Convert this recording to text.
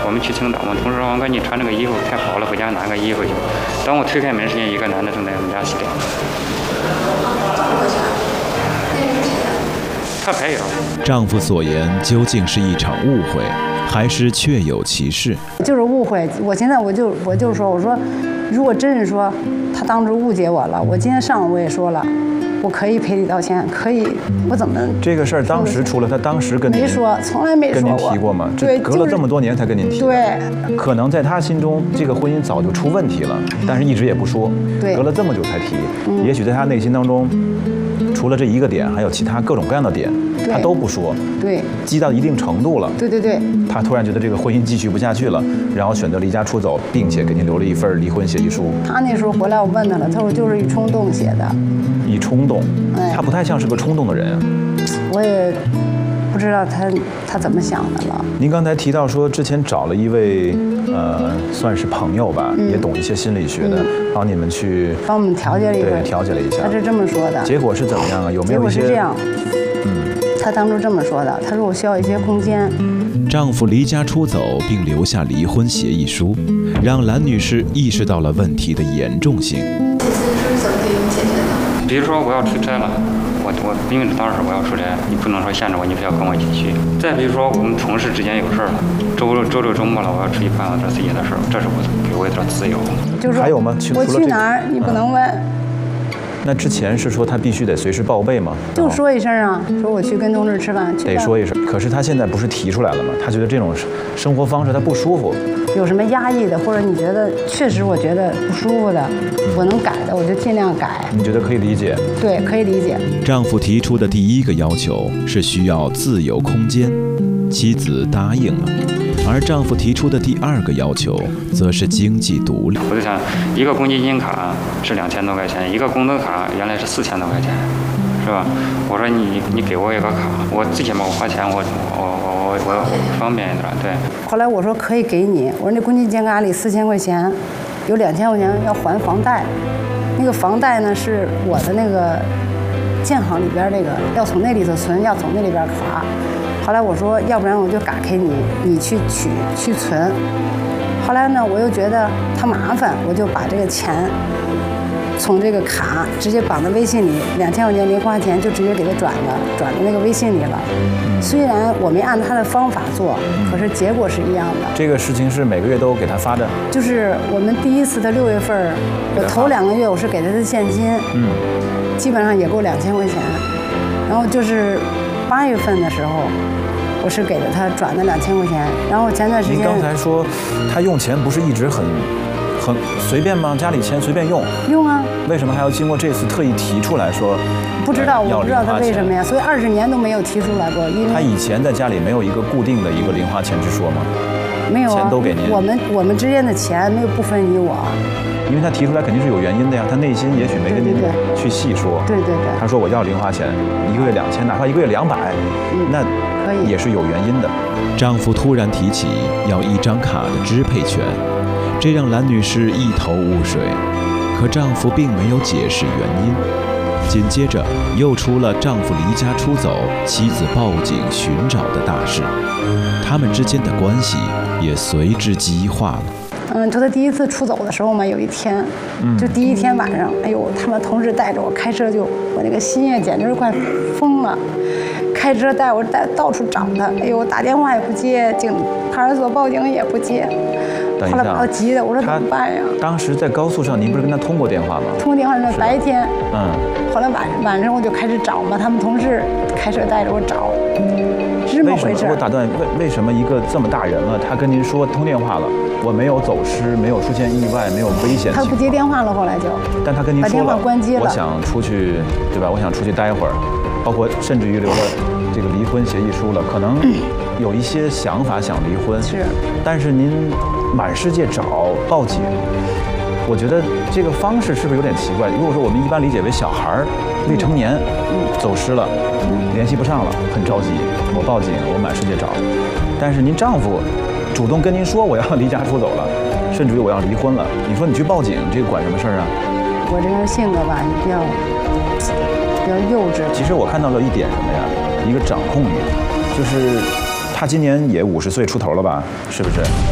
我们去青岛嘛，同事说王哥你穿这个衣服太薄了，回家拿个衣服去。当我推开门时间，一个男的正在我们家洗脸。他牌友。 丈夫所言究竟是一场误会，还是确有其事？ 就是误会。我现在我就说，我说，如果真是说他当初误解我了，我今天上午我也说了。我可以赔礼道歉，可以，我怎么？ 这个事儿当时除了他当时跟您没说，从来没说跟您提过吗？ 对， 隔了这么多年才跟您提。 对， 可能在他心中这个婚姻早就出问题了，但是一直也不说。 对， 隔了这么久才提，也许在他内心当中，除了这一个点，还有其他各种各样的点，他都不说。 对， 积到一定程度了。 对对对。 他突然觉得这个婚姻继续不下去了，然后选择离家出走，并且给您留了一份离婚协议书。 他那时候回来，我问他了，他说就是一冲动写的。 一冲动，他不太像是个冲动的人啊。 我也不知道他怎么想的了。 您刚才提到说之前找了一位算是朋友吧，也懂一些心理学的，帮你们去帮我们调节了一下， 对，调节了一下。 他是这么说的。 结果是怎么样啊？有没有一些？ 结果是这样。他当初这么说的，他说我需要一些空间。 丈夫离家出走并留下离婚协议书，让兰女士意识到了问题的严重性。 这次是怎么给你解决的？ 比如说我要出差了，我因为当时我要出差，你不能说限制我，你非要跟我一起去。再比如说我们同事之间有事儿了，周末了，我要出去办我自己的事儿，这是我给我一点自由。 就是还有吗？ 我去哪儿你不能问。 那之前是说他必须得随时报备吗？ 就说一声啊，说我去跟同事吃饭， 得说一声。可是他现在不是提出来了吗？他觉得这种生活方式他不舒服。 有什么压抑的，或者你觉得确实我觉得不舒服的，我能改的我就尽量改。 你觉得可以理解？ 对，可以理解。 丈夫提出的第一个要求是需要自由空间，妻子答应了。而丈夫提出的第二个要求，则是经济独立。 我就想，一个公积金卡是2000多块钱，一个工资卡原来是4000多块钱，是吧？我说你给我一个卡，我最起码我花钱我方便一点，对。 后来我说可以给你，我说那公积金卡里4000块钱，有2000块钱要还房贷，那个房贷呢是我的那个建行里边那个要从那里头存，要从那里边卡。后来我说，要不然我就嘎给你，你去取去存。后来呢，我又觉得他麻烦，我就把这个钱从这个卡直接绑在微信里，2000块钱零花钱就直接给他转到那个微信里了。虽然我没按他的方法做，可是结果是一样的。 这个事情是每个月都给他发的。 就是我们第一次的6月份，我头2个月我是给他的现金，基本上也够2000块钱。然后就是8月份的时候，我是给了他转的2000块钱。然后前段时间， 您刚才说他用钱不是一直很随便吗？家里钱随便用？ 用啊。 为什么还要经过这次特意提出来说？ 不知道，我不知道他为什么呀。所以20年都没有提出来过。因为他以前在家里没有一个固定的一个零花钱之说吗？ 没有啊， 钱都给您。 我们之间的钱没有不分你我。 因为他提出来肯定是有原因的呀，他内心也许没跟您去细说。 对对对。 他说我要零花钱，1个月2000，哪怕1个月200，那也是有原因的。 丈夫突然提起要一张卡的支配权，这让兰女士一头雾水。可丈夫并没有解释原因。紧接着又出了丈夫离家出走，妻子报警寻找的大事，他们之间的关系也随之激化了。 就他第一次出走的时候嘛，有一天，就第一天晚上，哎呦，他们同事带着我开车我那个心也简直是快疯了，开车带我到处找他，哎呦，打电话也不接，派出所报警也不接，后来把我急的，我说怎么办呀？ 当时在高速上，您不是跟他通过电话吗？ 通过电话是白天，后来晚上我就开始找嘛，他们同事开车带着我找，是这么回事。 我打断，为什么一个这么大人了，他跟您说通电话了？我没有走失，没有出现意外，没有危险。 他不接电话了，后来就。 但他跟您说了， 把电话关机了。 我想出去，对吧？我想出去待会儿，包括甚至于留了这个离婚协议书了，可能有一些想法想离婚。 是。 但是您满世界找报警，我觉得这个方式是不是有点奇怪？如果说我们一般理解为小孩未成年走失了，联系不上了，很着急，我报警，我满世界找。但是您丈夫主动跟您说我要离家出走了，甚至于我要离婚了，你说你去报警，这个管什么事儿啊？ 我这个性格吧，你比较幼稚。 其实我看到了一点什么呀？一个掌控欲，就是他今年也50岁出头了吧？是不是？